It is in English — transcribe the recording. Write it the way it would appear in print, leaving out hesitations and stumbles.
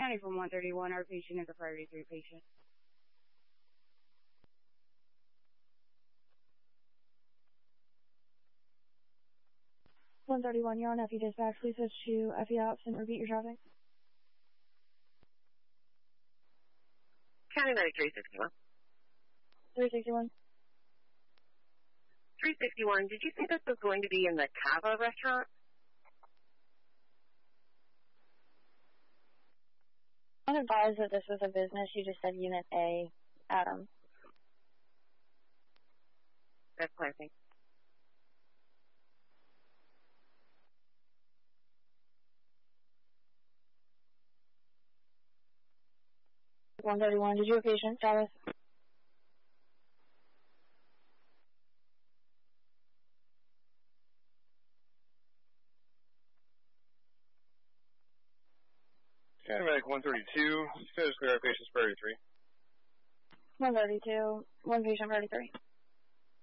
County from 131, our patient is a priority 3 patient. 131, you're on FE dispatch. Please switch to FE ops and repeat your traffic. County Medic 361. 361. 361, did you say this was going to be in the Cava restaurant? I'm advised that this was a business. You just said Unit A, Adam. That's fine, thanks. $131, did you have a patient status? County Medic 132, status clear, our patient's priority 3. 132, one patient, priority 3.